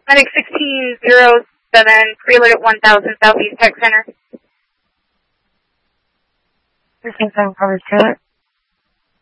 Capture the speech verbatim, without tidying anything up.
Medic sixteen zero seven, preload at one thousand Southeast Tech Center. sixteen seven covers Taylor.